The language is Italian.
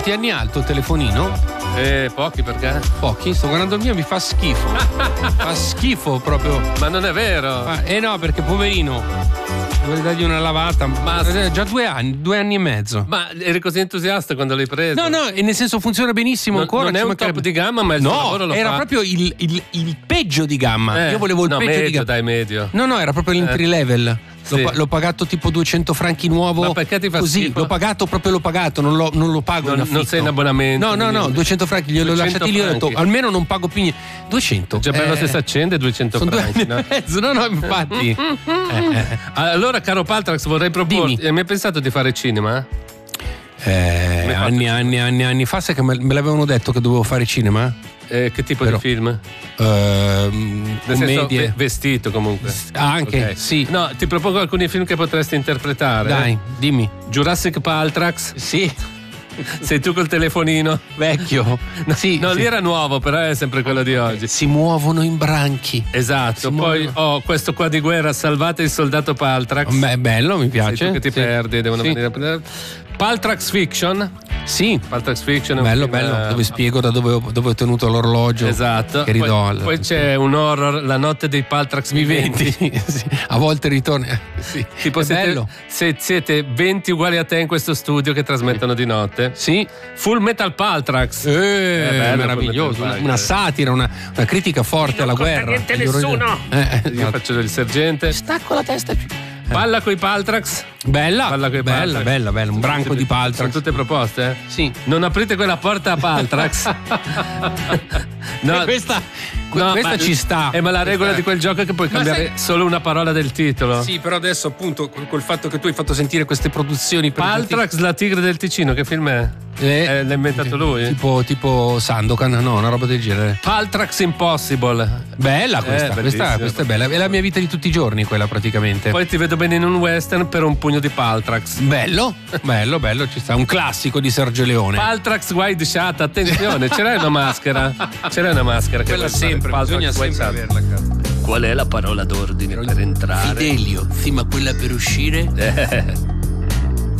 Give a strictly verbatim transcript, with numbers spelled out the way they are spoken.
Quanti anni ha il tuo telefonino? Eh, pochi perché? Pochi? Sto guardando il mio, mi fa schifo. Fa schifo proprio. Ma non è vero. Fa... Eh no, perché poverino. Dovrei dargli una lavata. Ma già due anni, due anni e mezzo. Ma eri così entusiasta quando l'hai preso? No, no, e nel senso funziona benissimo non, ancora. Non è un top di gamma, ma il no, suo lavoro lo era fa. proprio il, il, il peggio di gamma. Eh, Io volevo il no, peggio medio, di gamma. dai, medio. No, no, era proprio l'entry Eh. level. Sì. L'ho, l'ho pagato tipo duecento franchi nuovo. Ma perché ti fa così? schifo? L'ho pagato proprio, l'ho pagato, non lo, non lo pago. Non, in non sei in abbonamento. No, no, no, duecento franchi, gliel'ho lasciati lì, ho detto franchi. almeno non pago più niente. duecento. Già bello eh, se si accende duecento sono franchi. due anni No? e mezzo, no, no, infatti. eh, eh. Allora, caro Paltrax, vorrei proporti. Hai mai pensato di fare cinema? Eh, anni, anni, anni, anni fa, sai che me, me l'avevano detto che dovevo fare cinema? Eh, che tipo Però, di film? Ehm, Nel senso, commedie. ve- vestito comunque. Anche, Ok. sì. No, ti propongo alcuni film che potresti interpretare. Dai, dimmi. Jurassic Paltrax. Sì. Sei tu col telefonino. Vecchio. No, sì, no sì. lì era nuovo, però è sempre quello di oggi. Si muovono in branchi. Esatto. Si Poi muovono. ho questo qua di guerra, Salvate il soldato Paltrax. Beh, bello, mi piace. Sei tu che ti Sì. perdi, devono Sì. venire a prendere. Paltrax Fiction. Sì. Paltrax Fiction è un Bello, film, bello, eh, dove spiego da dove ho, dove ho tenuto l'orologio. Esatto. Che ridò. Poi, al- poi c'è un horror, La notte dei Paltrax viventi. Sì, a volte ritorna. Sì. Tipo È siete, bello. se siete venti uguali a te in questo studio che trasmettono di notte. Sì. Full Metal Paltrax. Eh, bello, meraviglioso. Full Metal Una satira, una, una critica forte alla guerra. niente agli orologi. nessuno. Eh, eh, Io esatto. faccio il sergente. Stacco la testa. Balla coi Paltrax. Bella, Balla coi bella, Paltrax. bella, bella, un branco di Sono Paltrax. tutte proposte? eh? Sì. Non aprite quella porta a Paltrax. No, questa, No, questa ma- ci sta. Eh, ma la regola di quel gioco è che puoi Ma cambiare sai- solo una parola del titolo. Sì, però adesso appunto col col fatto che tu hai fatto sentire queste produzioni per Paltrax, la tigre del Ticino, che film è? Eh, Eh, l'ha inventato lui? Tipo, tipo Sandokan, no, una roba del genere. Paltrax Impossible. Bella questa, Eh, questa, bellissima. questa è bella. È la mia vita di tutti i giorni quella praticamente. Poi ti vedo bene in un western per un pugno di Paltrax. Bello, bello, bello, ci sta. Un classico di Sergio Leone. Paltrax Wide Shot, attenzione, ce l'hai una maschera? Ce l'hai una maschera? che Quella puoi fare? sempre, Paltrax bisogna Wide sempre Shot. averla, cazzo. Qual è la parola d'ordine per entrare? Fidelio, sì, ma quella per uscire? Eh,